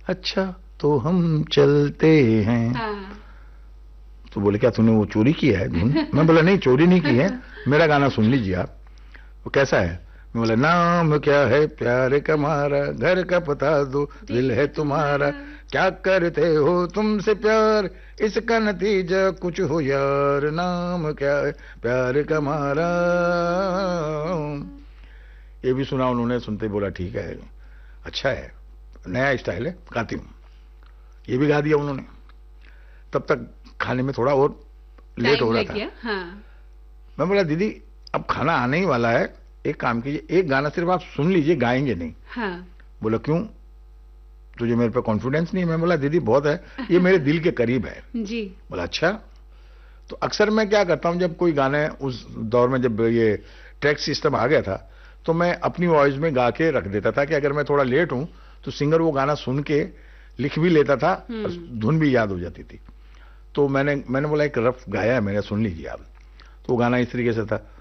अच्छा तो हम चलते हैं। हाँ। तो बोले क्या तूने वो चोरी किया है धुन? मैं बोला नहीं, चोरी नहीं की है, मेरा गाना सुन लीजिए आप। वो कैसा है? मैं बोला, नाम क्या है प्यार का मारा, घर का पता दो, दिल है तुम्हारा, क्या करते हो तुमसे प्यार, इसका नतीजा कुछ हो यार, नाम क्या है प्यार का मारा। ये भी सुना उन्होंने, सुनते ही बोला ठीक है, अच्छा है, नया स्टाइल है, गाती हूँ। ये भी गा दिया उन्होंने। तब तक खाने में थोड़ा और लेट टाइम हो रहा लग था। गया, हाँ। मैं बोला दीदी अब खाना आने ही वाला है, एक काम कीजिए, एक गाना सिर्फ आप सुन लीजिए, गाएंगे नहीं। हाँ। बोला क्यों, तुझे मेरे पे कॉन्फिडेंस नहीं है? मैं बोला दीदी बहुत है, ये मेरे दिल के करीब है। जी। बोला अच्छा। तो अक्सर मैं क्या करता हूँ, जब कोई गाने, उस दौर में जब ये ट्रैक सिस्टम आ गया था, तो मैं अपनी वॉइस में गा के रख देता था कि अगर मैं थोड़ा लेट हूं तो सिंगर वो गाना सुन के लिख भी लेता था और धुन भी याद हो जाती थी। तो मैंने बोला एक रफ गाया है मैंने, सुन लीजिए आप। तो वो गाना इस तरीके से था,